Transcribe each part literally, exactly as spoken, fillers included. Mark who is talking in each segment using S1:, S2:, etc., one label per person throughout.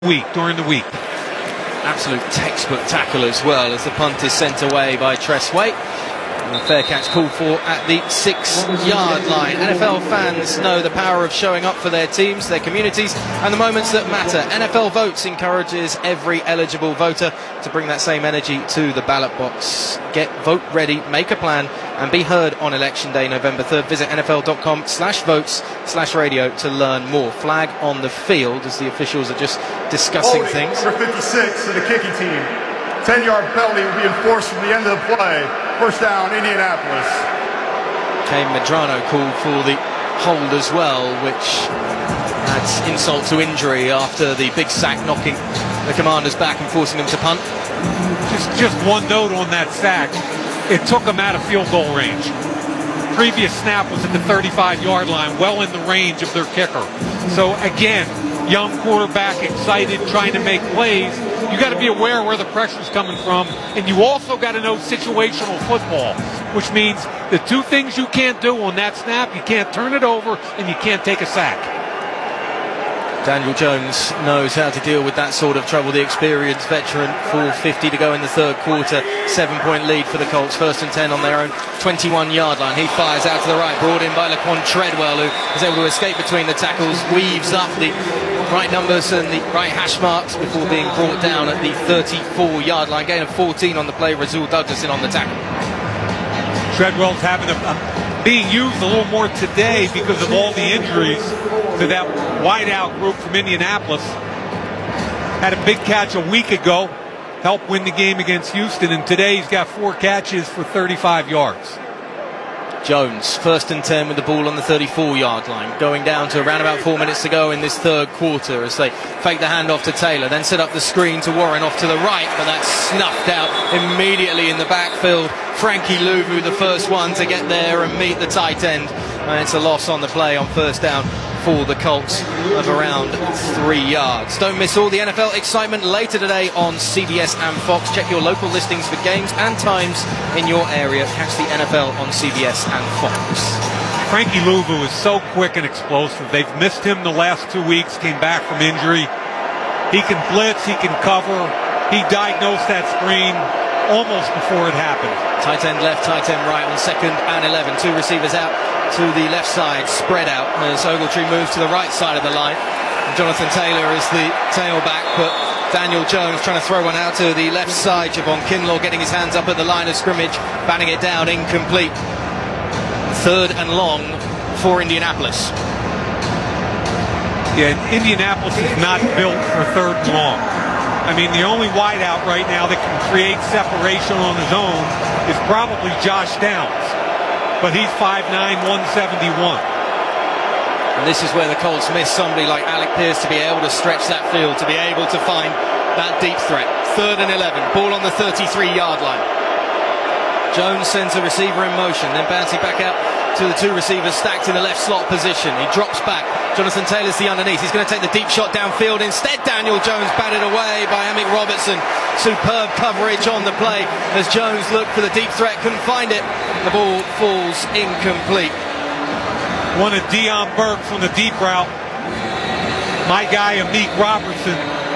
S1: week during the week.
S2: Absolute textbook tackle as well as the punt is sent away by Tress Waite. And a fair catch called for at the six-yard line. N F L fans know the power of showing up for their teams, their communities, and the moments that matter. N F L Votes encourages every eligible voter to bring that same energy to the ballot box. Get vote ready, make a plan, and be heard on Election Day, November third. Visit nfl.com slash votes slash radio to learn more. Flag on the field as the officials are just discussing
S3: Holding
S2: things.
S3: for fifty-six to the kicking team. ten-yard penalty will be enforced from the end of the play. First down, Indianapolis.
S2: Kane Medrano called for the hold as well, which adds insult to injury after the big sack knocking the Commanders back and forcing them to punt.
S1: Just, just one note on that sack. It took them out of field goal range. Previous snap was at the thirty-five-yard line, well in the range of their kicker. So again, young quarterback, excited, trying to make plays. You got to be aware where the pressure's coming from, and you also got to know situational football, which means the two things you can't do on that snap: you can't turn it over, and you can't take a sack.
S2: Daniel Jones knows how to deal with that sort of trouble. The experienced veteran. Four fifty to go in the third quarter. Seven-point lead for the Colts. First and ten on their own twenty-one-yard line. He fires out to the right, brought in by Laquan Treadwell, who is able to escape between the tackles, weaves up the right numbers and the right hash marks before being brought down at the thirty-four-yard line. Gain of fourteen on the play. Rasul Douglas in on the tackle.
S1: Treadwell's having a, a, being used a little more today because of all the injuries to that wideout group from Indianapolis. Had a big catch a week ago, helped win the game against Houston, and today he's got four catches for thirty-five yards.
S2: Jones, first and ten with the ball on the thirty-four-yard line, going down to around about four minutes to go in this third quarter as they fake the handoff to Taylor, then set up the screen to Warren off to the right, but that's snuffed out immediately in the backfield. Frankie Louvu, the first one to get there and meet the tight end. And it's a loss on the play on first down for the Colts of around three yards. Don't miss all the N F L excitement later today on C B S and Fox. Check your local listings for games and times in your area. Catch the N F L on C B S and Fox.
S1: Frankie Louvu is so quick and explosive. They've missed him the last two weeks, came back from injury. He can blitz, he can cover. He diagnosed that screen almost before it happened.
S2: Tight end left, tight end right on second and eleven. Two receivers out to the left side, spread out as Ogletree moves to the right side of the line. And Jonathan Taylor is the tailback, but Daniel Jones trying to throw one out to the left side. Javon Kinlaw getting his hands up at the line of scrimmage, batting it down, incomplete. Third and long for Indianapolis.
S1: Yeah, Indianapolis is not built for third and long. I mean, the only wideout right now that can create separation on his own is probably Josh Downs. But he's five nine, one seventy-one.
S2: And this is where the Colts miss somebody like Alec Pierce to be able to stretch that field, to be able to find that deep threat. Third and eleven, ball on the thirty-three-yard line. Jones sends a receiver in motion, then bouncing back out to the two receivers stacked in the left slot position. He drops back. Jonathan Taylor's the underneath. He's going to take the deep shot downfield. Instead, Daniel Jones batted away by Amick Robertson. Superb coverage on the play as Jones looked for the deep threat, couldn't find it. The ball falls incomplete.
S1: One of Dion Burks on the deep route. My guy, Amick Robertson,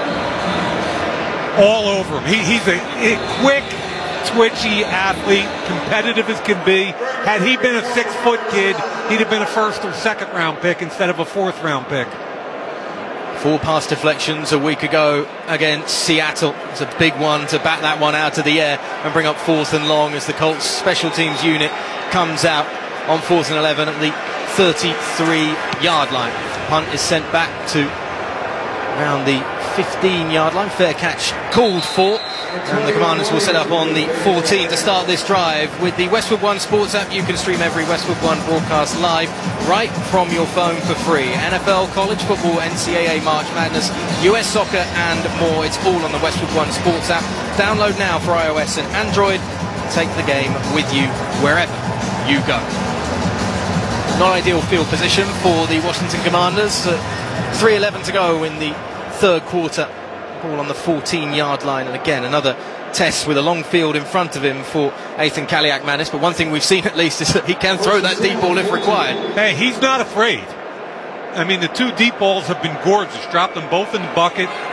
S1: all over him. He, he's a, a quick, twitchy athlete, competitive as can be. Had he been a six-foot kid, he'd have been a first or second round pick instead of a fourth round pick.
S2: Four pass deflections a week ago against Seattle. It's a big one to bat that one out of the air and bring up fourth and long as the Colts special teams unit comes out on fourth and eleven at the thirty-three-yard line. Punt is sent back to around the fifteen-yard line. Fair catch called for. And the Commanders will set up on the fourteen to start this drive. With the Westwood One Sports app, you can stream every Westwood One broadcast live right from your phone for free. N F L, college football, N C double A, March Madness, U S soccer and more. It's all on the Westwood One Sports app. Download now for iOS and Android. Take the game with you wherever you go. Not ideal field position for the Washington Commanders. Uh, three eleven to go in the third quarter. Ball on the fourteen-yard line, and again another test with a long field in front of him for Ethan Kaliak-Manis. But one thing we've seen at least is that he can throw that deep ball if required.
S1: Hey, he's not afraid. I mean, the two deep balls have been gorgeous. Dropped them both in the bucket.